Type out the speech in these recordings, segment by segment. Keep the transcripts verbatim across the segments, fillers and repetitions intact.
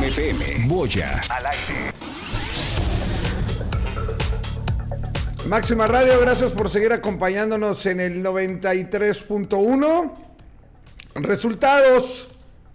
X F M. Boya al aire. Máxima Radio, gracias por seguir acompañándonos en el noventa y tres punto uno. Resultados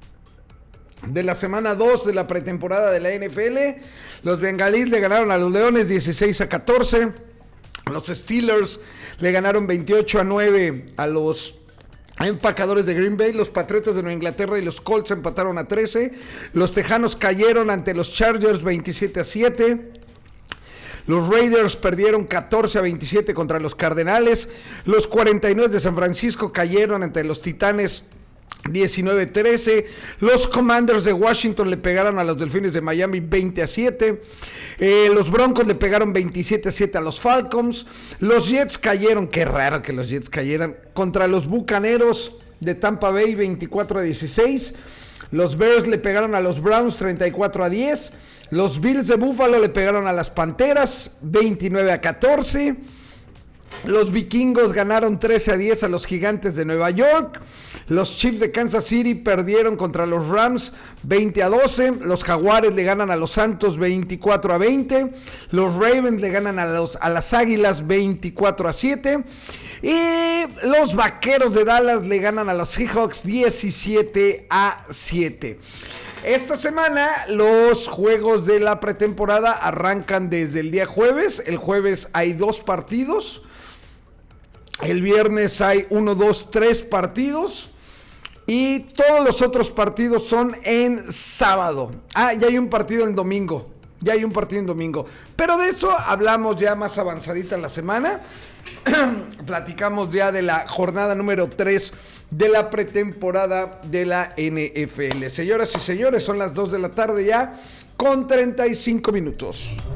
de la semana dos de la pretemporada de la N F L. Los Bengalíes le ganaron a los Leones dieciséis a catorce. Los Steelers le ganaron veintiocho a nueve a los Empacadores de Green Bay. Los Patriotas de Nueva Inglaterra y los Colts empataron a trece. Los Tejanos cayeron ante los Chargers veintisiete a siete. Los Raiders perdieron catorce a veintisiete contra los Cardenales. Los cuarenta y nueve de San Francisco cayeron ante los Titanes diecinueve a trece. Los Commanders de Washington le pegaron a los Delfines de Miami veinte a siete. Eh, los Broncos le pegaron veintisiete a siete a los Falcons. Los Jets cayeron, qué raro que los Jets cayeran, contra los Bucaneros de Tampa Bay veinticuatro a dieciséis. Los Bears le pegaron a los Browns treinta y cuatro a diez. Los Bills de Buffalo le pegaron a las Panteras veintinueve a catorce. Los Vikingos ganaron trece a diez a los Gigantes de Nueva York. Los Chiefs de Kansas City perdieron contra los Rams veinte a doce. Los Jaguares le ganan a los Santos veinticuatro a veinte. Los Ravens le ganan a, los, a las Águilas veinticuatro a siete. Y los Vaqueros de Dallas le ganan a los Seahawks diecisiete a siete. Esta semana los juegos de la pretemporada arrancan desde el día jueves. El jueves hay dos partidos. El viernes hay uno, dos, tres partidos. Y todos los otros partidos son en sábado. Ah, ya hay un partido en domingo. Ya hay un partido en domingo. Pero de eso hablamos ya más avanzadita en la semana. Platicamos ya de la jornada número tres de la pretemporada de la N F L. Señoras y señores, son las dos de la tarde ya con treinta y cinco minutos.